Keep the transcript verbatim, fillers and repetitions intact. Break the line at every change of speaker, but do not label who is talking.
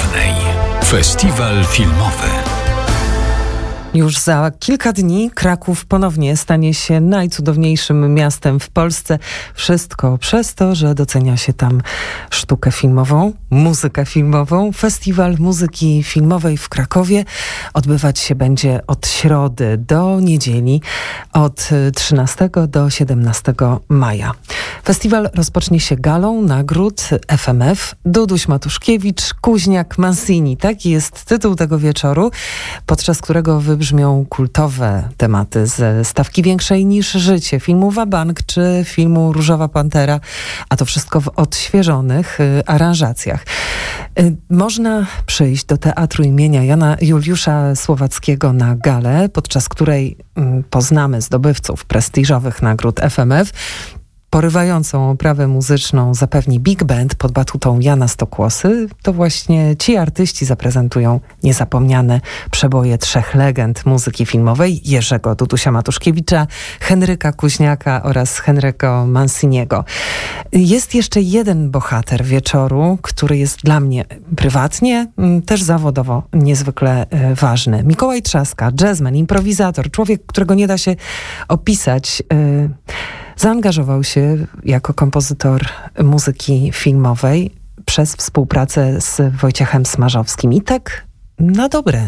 Kulturalnej. Festiwal filmowy.
Już za kilka dni Kraków ponownie stanie się najcudowniejszym miastem w Polsce. Wszystko przez to, że docenia się tam sztukę filmową, muzykę filmową. Festiwal Muzyki Filmowej w Krakowie odbywać się będzie od środy do niedzieli, od trzynastego do siedemnastego maja. Festiwal rozpocznie się galą nagród F M F. Duduś Matuszkiewicz, Kuźniak, Mancini. Taki jest tytuł tego wieczoru, podczas którego wybrzmią kultowe tematy ze Stawki większej niż życie, filmu Wabank czy filmu Różowa Pantera, a to wszystko w odświeżonych y, aranżacjach. Y, można przyjść do Teatru imienia Jana Juliusza Słowackiego na galę, podczas której y, poznamy zdobywców prestiżowych nagród F M F. Porywającą oprawę muzyczną zapewni Big Band pod batutą Jana Stokłosy. To właśnie ci artyści zaprezentują niezapomniane przeboje trzech legend muzyki filmowej: Jerzego Dudusia Matuszkiewicza, Henryka Kuźniaka oraz Henryka Manciniego. Jest jeszcze jeden bohater wieczoru, który jest dla mnie prywatnie, też zawodowo niezwykle ważny. Mikołaj Trzaska, jazzman, improwizator, człowiek, którego nie da się opisać. Zaangażował się jako kompozytor muzyki filmowej przez współpracę z Wojciechem Smarzowskim. I tak na dobre.